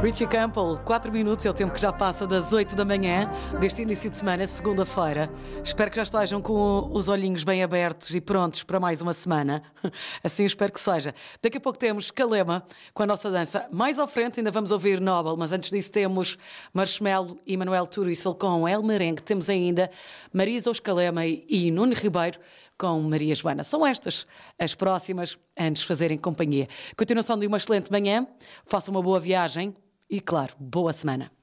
Richie Campbell, 4 minutos é o tempo que já passa das 8 da manhã deste início de semana, segunda-feira. Espero que já estejam com os olhinhos bem abertos e prontos para mais uma semana. Assim espero que seja. Daqui a pouco temos Calema com a nossa dança. Mais à frente ainda vamos ouvir Nobel, mas antes disso temos Marshmello e Manuel Turiçel com El Merengue. Temos ainda Marisa Os Calema e Nuno Ribeiro com Maria Joana. São estas as próximas antes de fazerem companhia. Continuação de uma excelente manhã, façam uma boa viagem e, claro, boa semana.